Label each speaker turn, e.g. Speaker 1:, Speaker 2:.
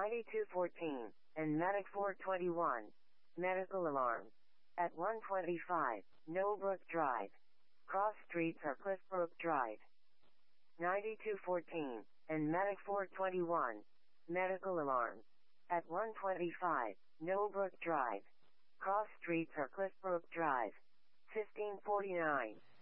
Speaker 1: 9214, and Medic 421. Medical alarm. At 125, Knowlbrook Drive. Cross streets are Cliffbrook Drive. 9214, and Medic 421. Medical alarm. At 125, Knowlbrook Drive. Cross streets are Cliffbrook Drive. 1549.